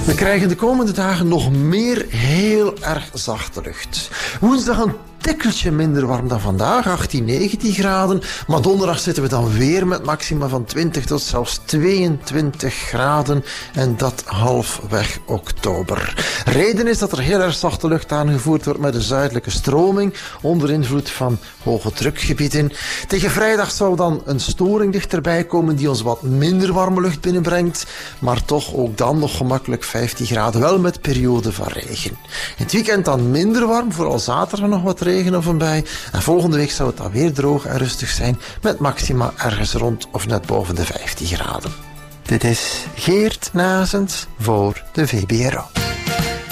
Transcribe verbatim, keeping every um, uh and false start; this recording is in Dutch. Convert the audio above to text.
We krijgen de komende dagen nog meer heel erg zachte lucht. Woensdag een tikkeltje minder warm dan vandaag, achttien, negentien graden. Maar donderdag zitten we dan weer met maxima van twintig tot zelfs tweeëntwintig graden. En dat halfweg oktober. Reden is dat er heel erg zachte lucht aangevoerd wordt met een zuidelijke stroming onder invloed van hoge drukgebieden. Tegen vrijdag zou dan een storing dichterbij komen die ons wat minder warme lucht binnenbrengt. Maar toch ook dan nog gemakkelijk vijftien graden, wel met perioden van regen. In het weekend dan minder warm, vooral zaterdag nog wat regen of een bui. En volgende week zou het dan weer droog en rustig zijn met maxima ergens rond of net boven de vijftien graden. Dit is Geert Nazens voor de V B R O.